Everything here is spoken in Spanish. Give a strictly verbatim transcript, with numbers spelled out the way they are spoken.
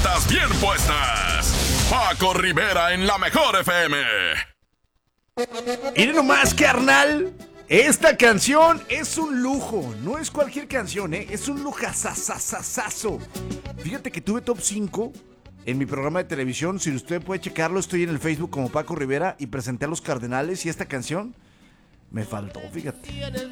botas bien puestas. Paco Rivera en la mejor F M. Miren nomás, carnal. Esta canción es un lujo. No es cualquier canción, ¿eh? Es un lujazazazazazo. Fíjate que tuve top cinco en mi programa de televisión. Si usted puede checarlo, estoy en el Facebook como Paco Rivera y presenté a los Cardenales y esta canción me faltó, fíjate.